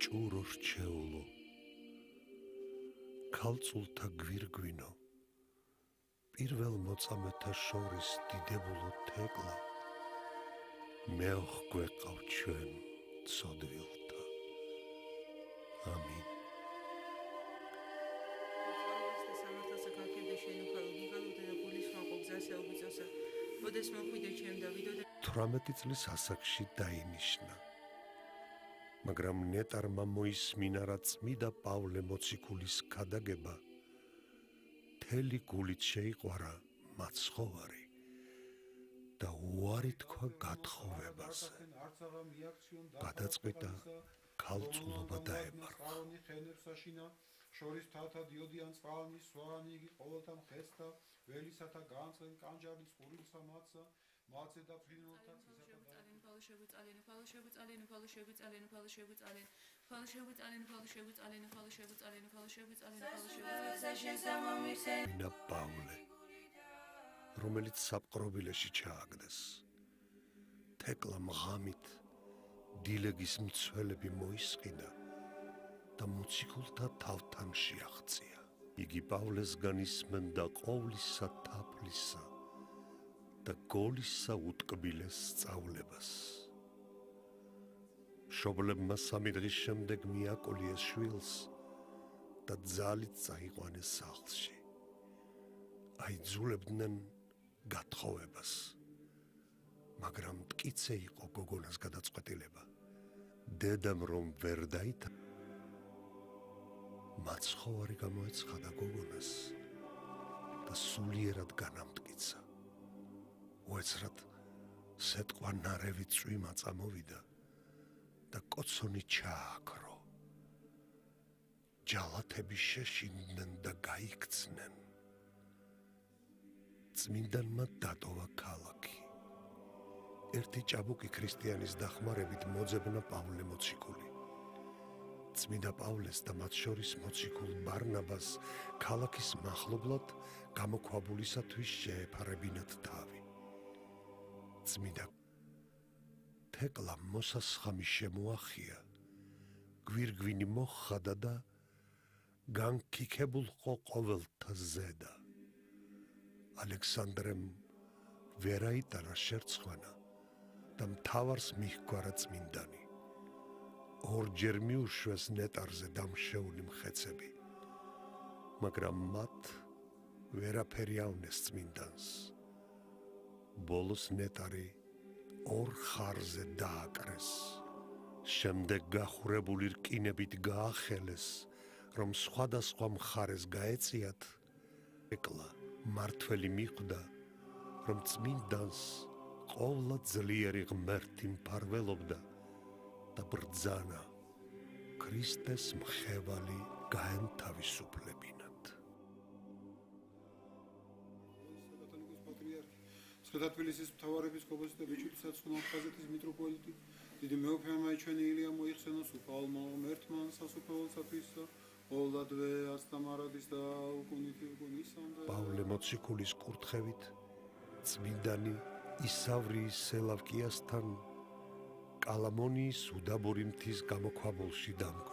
ჭურო რჩეულო ქალწულთა გვირგვინო პირველ მოწამეთა შორის დიდებულო თეკლა მეოხ გვეყავ ჩვენ ცოდვილთა ამინ ოდეს მოხვიდე ჩემ დავიდო 18 წლის ასაკში დაინიშნა მაგრამ ნეტარმა მოისმინა რა წმიდა პავლე მოციქულის ქადაგება მთელი გულით შეიყვარა მაცხოვარი და უარი თქვა გათხოვებაზე გადაწყვიტა ქალწულობა დაემარხა შორის თათა დიოდიან წყალნი სვანი იგი ყოველთა მხესთა ველისათა განწყენ კანჯარის ყურილსა მათსა მათზე და ფრინველთა მინა პავლე რომელიც საპყრობილეში ჩააგდეს თეკლა მღამით დილეგის მცველები მოისყიდა და მოციქულთა თავთან შეაღწია იგი პავლესგან ისმენდა ყოვლისა თაფლისა და გოლისა უტკბილეს სწავლებას მშობლებმა სამი დღის შემდეგ მიაკოლიეს შვილს და ძალით წაიყვანეს სახლში აიძულებდნენ გათხოვებას მაგრამ მტკიცე იყო გოგონას გადაწყვეტილება დედამ რომ ვერ დაითა მაცხოვარი გამოეცხადა გოგონას და სულიერად განამტკიცა უეცრად სეტყვა ნარევი წვიმა წამოვიდა და კოცონი ჩააქრო ჯალათები შეშინდნენ და გაიქცნენ წმინდანმა დატოვა ქალაქი ერთი ჭაბუკი ქრისტიანის დახმარებით მოძებნა პავლე მოციქული წმინდა პავლეს და მათ შორის მოციქულ ბარნაბას ქალაქის მახლობლად გამოქვაბულისათვის შეეფარებინათ თავი წმინდა თეკლა მოსასხამი შემოახია გვირგვინი მოხადა და განქიქებულყო ყოველთა ზედა ალექსანდრემ ვერაიტარა შერცხვანა და მთავარს მიჰგვარა წმინდანი ორჯერ მიუშვეს ნეტარზე დამშეული მხეცები მაგრამ მათ ვერაფერი ავნეს წმინდანს ბოლოს ნეტარი ორ ხარზე დააკრეს შემდეგ გახურებული რკინებით გაახელეს რომ სხვადასხვა მხარეს გაეწიათ ეკლა მართველი მიხვდა რომ წმინდანს ყოვლა ძლიერი ღმერთი მფარველობდა და ბრძანა ქრისტეს მხევალი გაენთავისუფლებინათ სვეტათბილისის მთავარეპისკოპოსი და ბიჭვინთის საცხენო აფხაზეთის მიტროპოლიტი დიდი მეუფემა ჩვენი ილია მოიხსენოს უფალმა ღმერთმა სასუფეველსათვის ყოვლადვე ასტამარადის და უკუნისამდე პავლე მოციქულის კურთხევით წმინდანი ისავრიის სელავკიასთან კალამონიის უდაბური მთის გამოქვაბულში დამკვიდრა